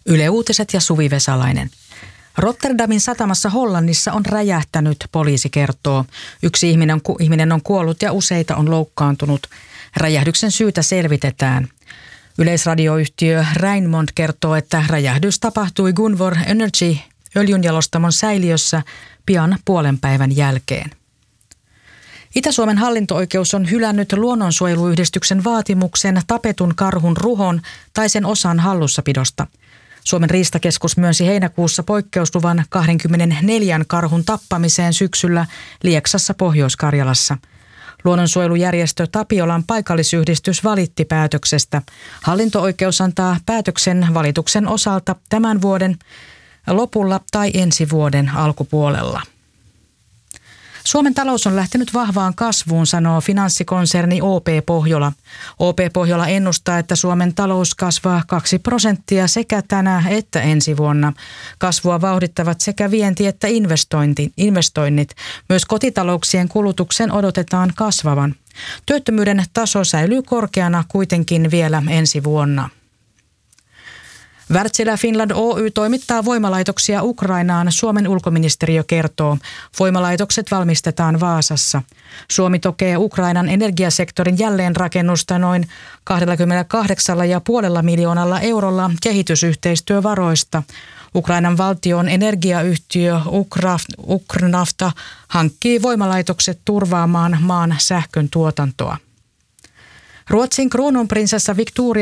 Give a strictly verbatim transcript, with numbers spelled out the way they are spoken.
Yle Uutiset ja Suvi Vesalainen. Rotterdamin satamassa Hollannissa on räjähtänyt, poliisi kertoo. Yksi ihminen on, ihminen on kuollut ja useita on loukkaantunut. Räjähdyksen syytä selvitetään. Yleisradioyhtiö Rijnmond kertoo, että räjähdys tapahtui Gunvor Energy öljynjalostamon säiliössä pian puolen päivän jälkeen. Itä-Suomen hallinto-oikeus on hylännyt luonnonsuojeluyhdistyksen vaatimuksen tapetun karhun ruhon tai sen osan hallussapidosta. Suomen riistakeskus myönsi heinäkuussa poikkeusluvan kaksikymmentäneljä karhun tappamiseen syksyllä Lieksassa Pohjois-Karjalassa. Luonnonsuojelujärjestö Tapiolan paikallisyhdistys valitti päätöksestä. Hallinto-oikeus antaa päätöksen valituksen osalta tämän vuoden lopulla tai ensi vuoden alkupuolella. Suomen talous on lähtenyt vahvaan kasvuun, sanoo finanssikonserni O P Pohjola. O P Pohjola ennustaa, että Suomen talous kasvaa kaksi prosenttia sekä tänä että ensi vuonna. Kasvua vauhdittavat sekä vienti että investoinnit. Myös kotitalouksien kulutuksen odotetaan kasvavan. Työttömyyden taso säilyy korkeana kuitenkin vielä ensi vuonna. Wärtsilä Finland Oy toimittaa voimalaitoksia Ukrainaan, Suomen ulkoministeriö kertoo. Voimalaitokset valmistetaan Vaasassa. Suomi tukee Ukrainan energiasektorin jälleenrakennusta noin kaksikymmentäkahdeksan pilkku viisi miljoonalla eurolla kehitysyhteistyövaroista. Ukrainan valtion energiayhtiö Ukrnafta hankkii voimalaitokset turvaamaan maan sähkön tuotantoa. Ruotsin kruununprinsessa Victoria